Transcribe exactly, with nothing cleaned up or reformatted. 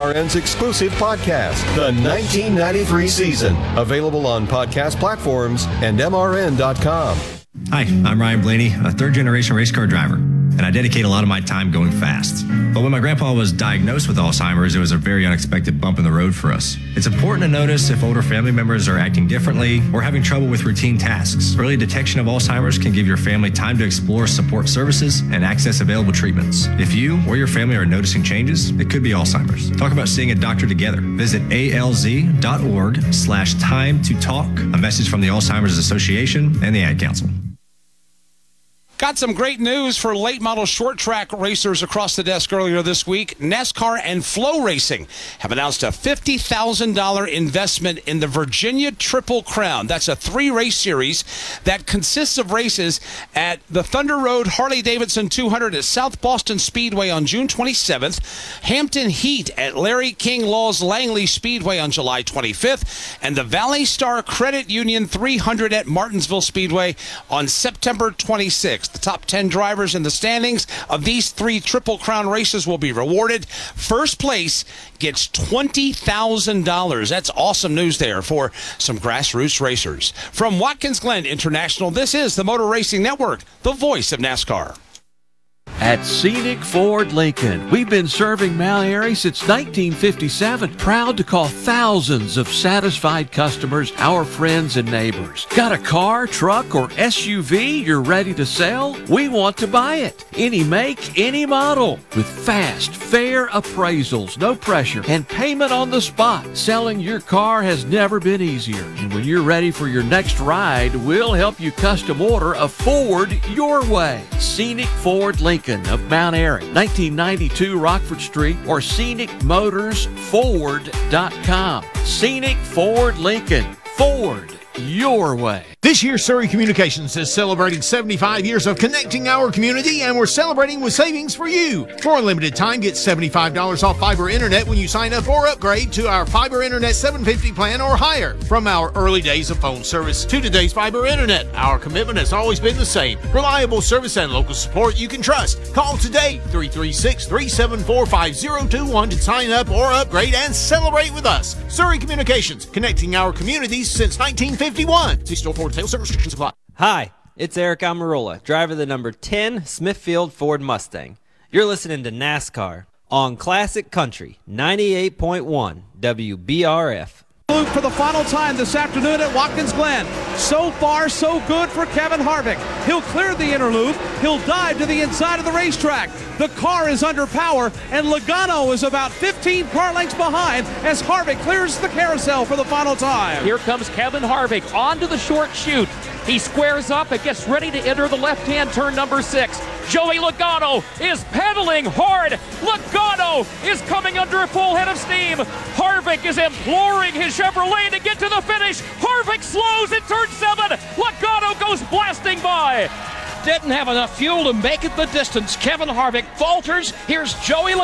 R N's exclusive podcast, The nineteen ninety-three Season. Available on podcast platforms and M R N dot com. Hi, I'm Ryan Blaney, a third-generation race car driver, and I dedicate a lot of my time going fast. But when my grandpa was diagnosed with Alzheimer's, it was a very unexpected bump in the road for us. It's important to notice if older family members are acting differently or having trouble with routine tasks. Early detection of Alzheimer's can give your family time to explore support services and access available treatments. If you or your family are noticing changes, it could be Alzheimer's. Talk about seeing a doctor together. Visit alz.org slash time to talk. A message from the Alzheimer's Association and the Ad Council. Got some great news for late model short track racers across the desk earlier this week. NASCAR and Flow Racing have announced a fifty thousand dollars investment in the Virginia Triple Crown. That's a three race series that consists of races at the Thunder Road Harley-Davidson two hundred at South Boston Speedway on June twenty-seventh, Hampton Heat at Larry King Law's Langley Speedway on July twenty-fifth, and the Valley Star Credit Union three hundred at Martinsville Speedway on September twenty-sixth. The top ten drivers in the standings of these three Triple Crown races will be rewarded. First place gets twenty thousand dollars. That's awesome news there for some grassroots racers. From Watkins Glen International, this is the Motor Racing Network, the voice of NASCAR. At Scenic Ford Lincoln, we've been serving Mount Airy since nineteen fifty-seven. Proud to call thousands of satisfied customers our friends and neighbors. Got a car, truck, or S U V you're ready to sell? We want to buy it. Any make, any model. With fast, fair appraisals, no pressure, and payment on the spot. Selling your car has never been easier. And when you're ready for your next ride, we'll help you custom order a Ford your way. Scenic Ford Lincoln of Mount Airy, nineteen ninety-two Rockford Street, or scenic motors ford dot com. Scenic Ford Lincoln. Ford your way. This year, Surrey Communications is celebrating seventy-five years of connecting our community, and we're celebrating with savings for you. For a limited time, get seventy-five dollars off fiber internet when you sign up or upgrade to our fiber internet seven fifty plan or higher. From our early days of phone service to today's fiber internet, our commitment has always been the same. Reliable service and local support you can trust. Call today, three three six, three seven four, five zero two one to sign up or upgrade and celebrate with us. Surrey Communications, connecting our communities since nineteen fifty-one. See store for details. Certain restrictions apply. Hi, it's Eric Amarola, driver of the number ten Smithfield Ford Mustang. You're listening to NASCAR on Classic Country ninety-eight point one W B R F. For the final time this afternoon at Watkins Glen. So far, so good for Kevin Harvick. He'll clear the inner loop. He'll dive to the inside of the racetrack. The car is under power, and Logano is about fifteen car lengths behind as Harvick clears the carousel for the final time. Here comes Kevin Harvick onto the short chute. He squares up and gets ready to enter the left-hand turn number six. Joey Logano is pedaling hard. Logano is coming under a full head of steam. Harvick is imploring his Chevrolet to get to the finish. Harvick slows in turn seven. Logano goes blasting by. Didn't have enough fuel to make it the distance. Kevin Harvick falters. Here's Joey Logano.